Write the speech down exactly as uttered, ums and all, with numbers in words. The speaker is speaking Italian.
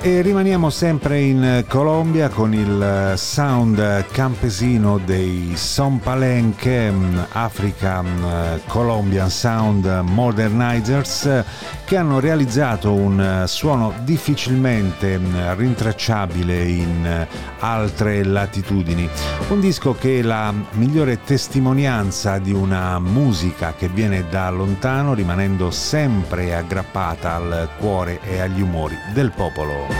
E rimaniamo sempre in Colombia con il sound campesino dei Son Palenque, African Colombian Sound Modernizers, che hanno realizzato un suono difficilmente rintracciabile in altre latitudini. Un disco che è la migliore testimonianza di una musica che viene da lontano, rimanendo sempre aggrappata al cuore e agli umori del popolo.